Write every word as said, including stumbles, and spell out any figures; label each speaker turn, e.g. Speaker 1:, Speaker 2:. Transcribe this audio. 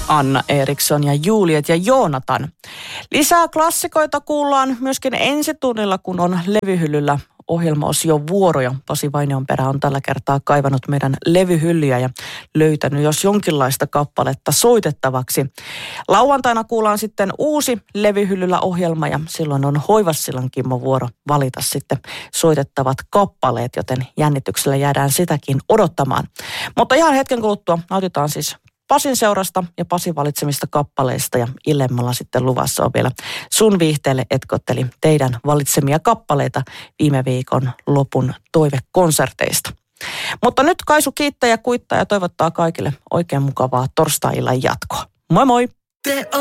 Speaker 1: Anna Eriksson ja Juliet ja Joonatan. Lisää klassikoita kuullaan myöskin ensi tunnilla, kun on levyhyllyllä ohjelmaosio vuoroja. Pasi Vainionperä on tällä kertaa kaivannut meidän levyhyllyjä ja löytänyt jos jonkinlaista kappaletta soitettavaksi. Lauantaina kuullaan sitten uusi levyhyllyllä ohjelma ja silloin on Hoivassillan Kimmo vuoro valita sitten soitettavat kappaleet, joten jännityksellä jäädään sitäkin odottamaan. Mutta ihan hetken kuluttua nautitaan siis Pasin seurasta ja Pasin valitsemista kappaleista ja illemmalla sitten luvassa on vielä Sun viihteelle etkotteli teidän valitsemia kappaleita viime viikon lopun toivekonserteista. Mutta nyt Kaisu kiittää ja kuittaa ja toivottaa kaikille oikein mukavaa torstai-illan jatkoa. Moi moi!